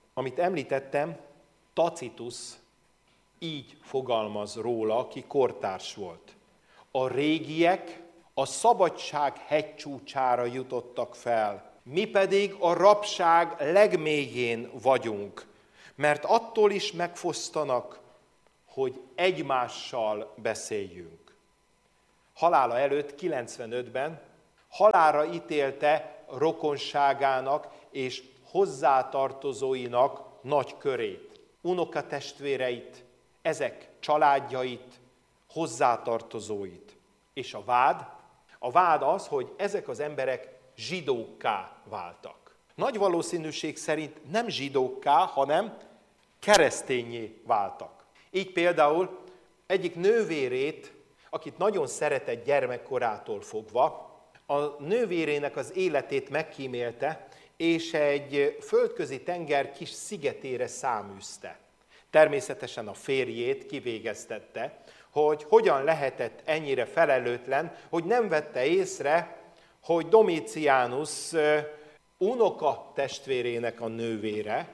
Amit említettem, Tacitus így fogalmaz róla, aki kortárs volt. A régiek a szabadság hegycsúcsára jutottak fel, mi pedig a rabság legmélyén vagyunk, mert attól is megfosztanak, hogy egymással beszéljünk. Halála előtt 95-ben halálra ítélte rokonságának és hozzátartozóinak nagy körét, unokatestvéreit, ezek családjait, hozzátartozóit. És a vád? A vád az, hogy ezek az emberek zsidókká váltak. Nagy valószínűség szerint nem zsidókká, hanem kereszténnyé váltak. Így például egyik nővérét, akit nagyon szeretett gyermekkorától fogva, a nővérének az életét megkímélte, és egy földközi tenger kis szigetére száműzte. Természetesen a férjét kivégeztette, hogy hogyan lehetett ennyire felelőtlen, hogy nem vette észre, hogy Domitianus unoka testvérének a nővére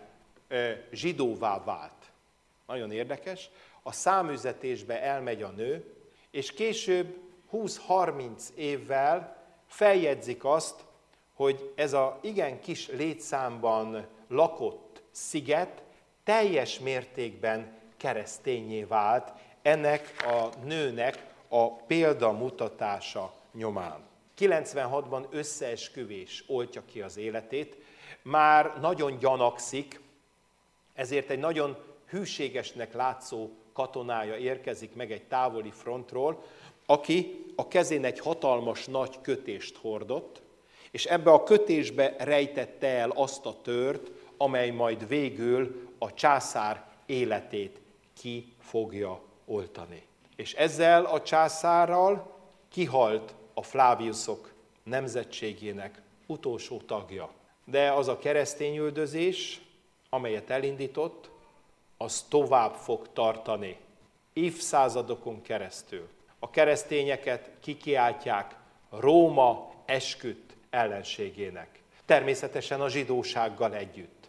zsidóvá vált. Nagyon érdekes, a száműzetésbe elmegy a nő, és később 20-30 évvel feljegyzik azt, hogy ez a igen kis létszámban lakott sziget teljes mértékben kereszténnyé vált ennek a nőnek a példamutatása nyomán. 96-ban összeesküvés oltja ki az életét, már nagyon gyanakszik, ezért egy nagyon hűségesnek látszó katonája érkezik meg egy távoli frontról, aki a kezén egy hatalmas nagy kötést hordott, és ebbe a kötésbe rejtette el azt a tőrt, amely majd végül a császár életét ki fogja oltani. És ezzel a császárral kihalt a Flaviusok nemzetségének utolsó tagja. De az a keresztényüldözés, amelyet elindított, az tovább fog tartani. Évszázadokon keresztül. A keresztényeket kikiáltják Róma esküdt ellenségének. Természetesen a zsidósággal együtt.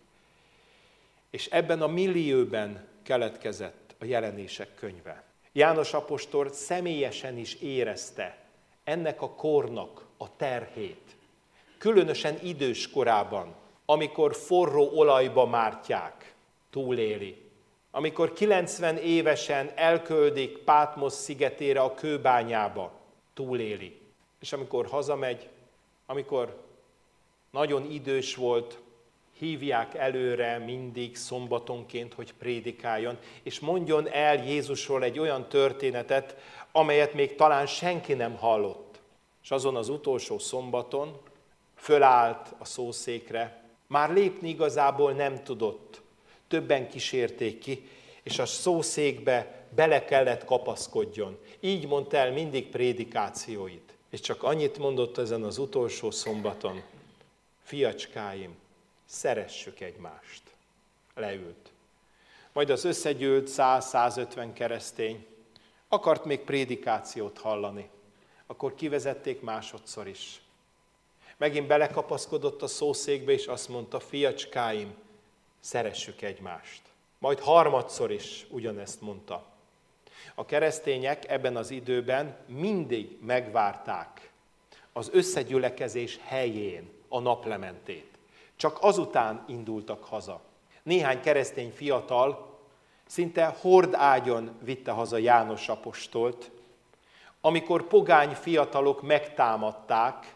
És ebben a millióben keletkezett a Jelenések könyve. János apostol személyesen is érezte ennek a kornak a terhét. Különösen idős korában, amikor forró olajba mártják, túléli. Amikor 90 évesen elküldik Pátmos szigetére a kőbányába, túléli. És amikor hazamegy, amikor nagyon idős volt, hívják előre mindig szombatonként, hogy prédikáljon, és mondjon el Jézusról egy olyan történetet, amelyet még talán senki nem hallott. És azon az utolsó szombaton fölállt a szószékre, már lépni igazából nem tudott. Többen kísérték ki, és a szószékbe bele kellett kapaszkodjon. Így mondta el mindig prédikációit. És csak annyit mondott ezen az utolsó szombaton: fiacskáim, szeressük egymást. Leült. Majd az összegyűlt 100-150 keresztény akart még prédikációt hallani. Akkor kivezették másodszor is. Megint belekapaszkodott a szószékbe, és azt mondta: fiacskáim, szeressük egymást. Majd harmadszor is ugyanezt mondta. A keresztények ebben az időben mindig megvárták az összegyülekezés helyén a naplementét. Csak azután indultak haza. Néhány keresztény fiatal szinte hordágyon vitte haza János apostolt, amikor pogány fiatalok megtámadták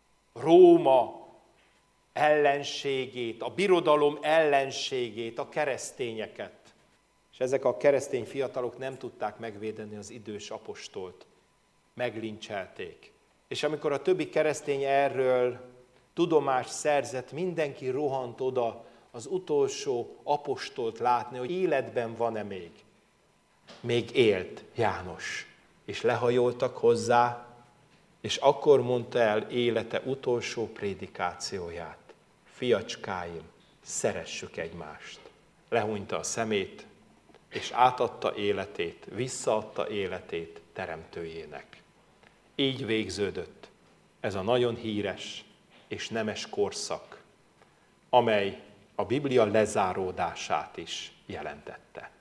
Róma ellenségét, a birodalom ellenségét, a keresztényeket. És ezek a keresztény fiatalok nem tudták megvédeni az idős apostolt. Meglincselték. És amikor a többi keresztény erről tudomást szerzett, mindenki rohant oda az utolsó apostolt látni, hogy életben van-e még. Még élt János. És lehajoltak hozzá, és akkor mondta el élete utolsó prédikációját: fiacskáim, szeressük egymást. Lehúnyta a szemét, és átadta életét, visszaadta életét teremtőjének. Így végződött ez a nagyon híres és nemes korszak, amely a Biblia lezáródását is jelentette.